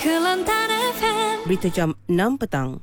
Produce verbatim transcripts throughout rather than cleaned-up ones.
Kelantan F M. Berita jam enam petang.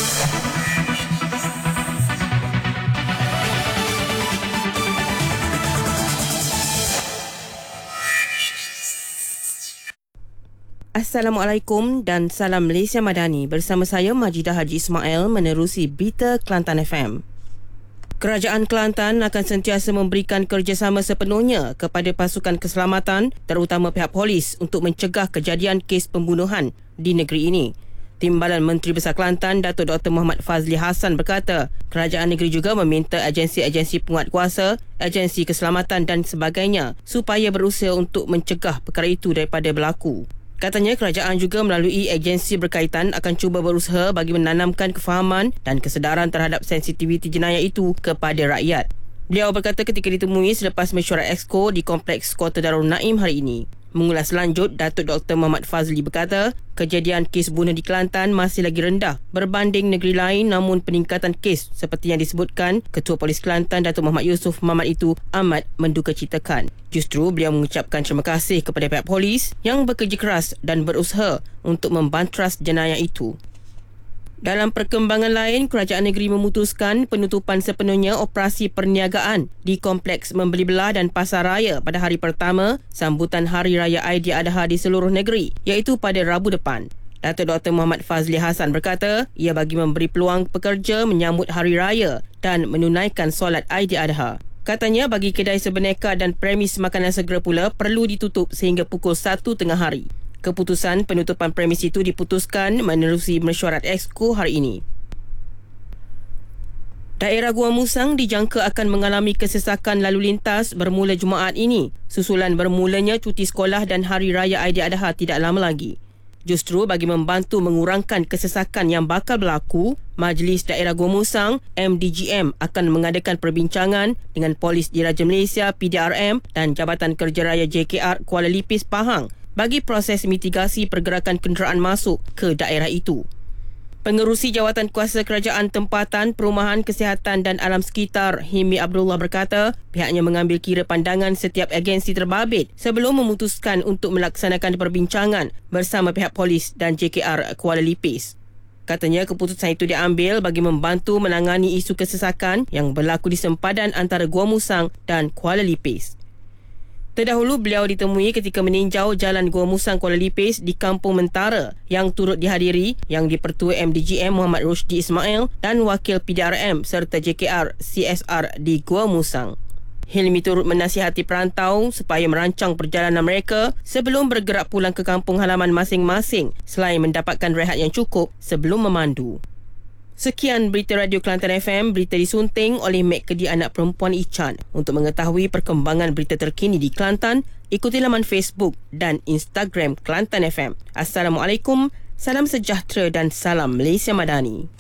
Assalamualaikum dan salam Malaysia Madani. Bersama saya Majidah Haji Ismail menerusi Berita Kelantan F M. Kerajaan Kelantan akan sentiasa memberikan kerjasama sepenuhnya kepada pasukan keselamatan, terutama pihak polis, untuk mencegah kejadian kes pembunuhan di negeri ini. Timbalan Menteri Besar Kelantan, Datuk Doktor Muhammad Fazli Hassan berkata, kerajaan negeri juga meminta agensi-agensi penguatkuasa, agensi keselamatan dan sebagainya supaya berusaha untuk mencegah perkara itu daripada berlaku. Katanya kerajaan juga melalui agensi berkaitan akan cuba berusaha bagi menanamkan kefahaman dan kesedaran terhadap sensitiviti jenayah itu kepada rakyat. Beliau berkata ketika ditemui selepas mesyuarat Exco di Kompleks Kota Darul Naim hari ini. Mengulas lanjut, Datuk Doktor Muhammad Fazli berkata, kejadian kes bunuh di Kelantan masih lagi rendah berbanding negeri lain, namun peningkatan kes seperti yang disebutkan Ketua Polis Kelantan Datuk Muhammad Yusof Muhammad itu amat mendukacitakan. Justru beliau mengucapkan terima kasih kepada pihak polis yang bekerja keras dan berusaha untuk membantras jenayah itu. Dalam perkembangan lain, kerajaan negeri memutuskan penutupan sepenuhnya operasi perniagaan di Kompleks Membeli Belah dan Pasar Raya pada hari pertama sambutan Hari Raya Aidiladha di seluruh negeri, iaitu pada Rabu depan. Datuk Doktor Muhammad Fazli Hassan berkata, ia bagi memberi peluang pekerja menyambut Hari Raya dan menunaikan solat Aidiladha. Katanya bagi kedai sebeneka dan premis makanan segera pula perlu ditutup sehingga pukul satu tengah hari. Keputusan penutupan premis itu diputuskan menerusi mesyuarat Exco hari ini. Daerah Gua Musang dijangka akan mengalami kesesakan lalu lintas bermula Jumaat ini, susulan bermulanya cuti sekolah dan Hari Raya Aidiladha tidak lama lagi. Justru bagi membantu mengurangkan kesesakan yang bakal berlaku, Majlis Daerah Gua Musang M D G M akan mengadakan perbincangan dengan Polis Diraja Malaysia P D R M dan Jabatan Kerja Raya J K R Kuala Lipis Pahang bagi proses mitigasi pergerakan kenderaan masuk ke daerah itu. Pengerusi Jawatan Kuasa Kerajaan Tempatan, Perumahan, Kesihatan dan Alam Sekitar, Himi Abdullah berkata, pihaknya mengambil kira pandangan setiap agensi terbabit sebelum memutuskan untuk melaksanakan perbincangan bersama pihak polis dan J K R Kuala Lipis. Katanya keputusan itu diambil bagi membantu menangani isu kesesakan yang berlaku di sempadan antara Gua Musang dan Kuala Lipis. Terdahulu beliau ditemui ketika meninjau Jalan Gua Musang Kuala Lipis di Kampung Mentara yang turut dihadiri Yang di-Pertua M D G M Muhammad Rusdi Ismail dan Wakil P D R M serta J K R C S R di Gua Musang. Hilmi turut menasihati perantau supaya merancang perjalanan mereka sebelum bergerak pulang ke kampung halaman masing-masing selain mendapatkan rehat yang cukup sebelum memandu. Sekian Berita Radio Kelantan F M, berita disunting oleh Mek Kedi Anak Perempuan Ichan. Untuk mengetahui perkembangan berita terkini di Kelantan, ikuti laman Facebook dan Instagram Kelantan F M. Assalamualaikum, salam sejahtera dan salam Malaysia Madani.